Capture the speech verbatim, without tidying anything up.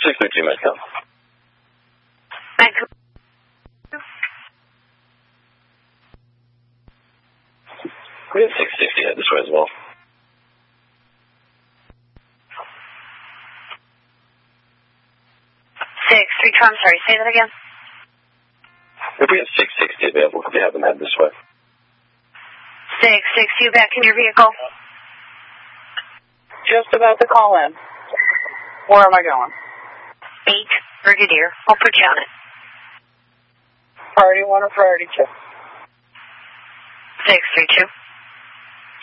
six three two Metcalf. Vancouver. We have six sixty head this way as well. six three two, I'm sorry, say that again. If we have six sixty available, could we have them head this way? six six two, back in your vehicle. Just about to call in. Where am I going? eight, Brigadier. I'll put you on it. Priority one or priority two? six three two.